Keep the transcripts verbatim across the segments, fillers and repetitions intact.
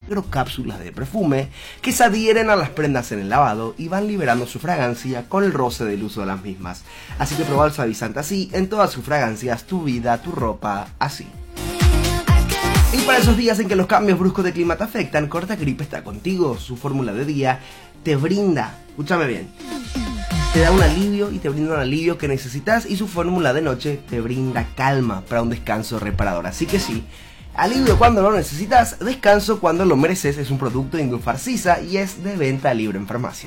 microcápsulas de perfume que se adhieren a las prendas en el lavado y van liberando su fragancia con el roce del uso de las mismas. Así que prueba el suavizante así en todas sus fragancias, tu vida, tu ropa, así. Y para esos días en que los cambios bruscos de clima te afectan, Corta Grip está contigo. Su fórmula de día te brinda, escúchame bien, te da un alivio y te brinda un alivio que necesitas, y su fórmula de noche te brinda calma para un descanso reparador. Así que sí, alivio cuando lo necesitas, descanso cuando lo mereces. Es un producto de Indufarcisa y es de venta libre en farmacia.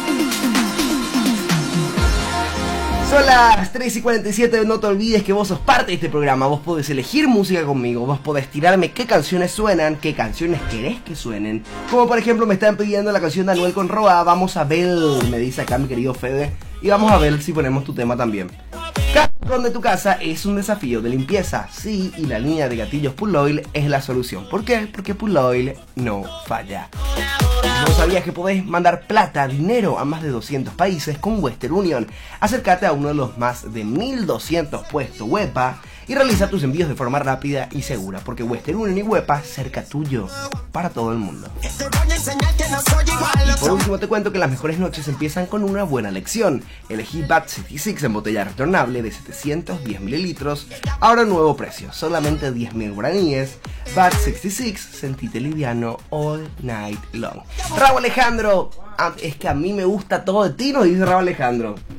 Son las tres y cuarenta y siete, no te olvides que vos sos parte de este programa. Vos podés elegir música conmigo, vos podés tirarme qué canciones suenan, qué canciones querés que suenen. Como por ejemplo me están pidiendo la canción de Anuel con Roa, vamos a ver, me dice acá mi querido Fede. Y vamos a ver si ponemos tu tema también. Cada rincón de tu casa es un desafío de limpieza, sí, y la línea de gatillos Pull Oil es la solución. ¿Por qué? Porque Pull Oil no falla. ¿No sabías que podés mandar plata, dinero a más de doscientos países con Western Union? Acércate a uno de los más de mil doscientos puestos WEPA y realiza tus envíos de forma rápida y segura, porque Western Union y WEPA cerca tuyo, para todo el mundo. Y por último te cuento que las mejores noches empiezan con una buena lección. Elegí Bad sesenta y seis en botella retornable de setecientos diez mililitros, ahora nuevo precio, solamente diez mil guaraníes. Bad sesenta y seis, sentite liviano all night long. Raúl Alejandro, es que a mí me gusta todo de ti, nos dice Raúl Alejandro.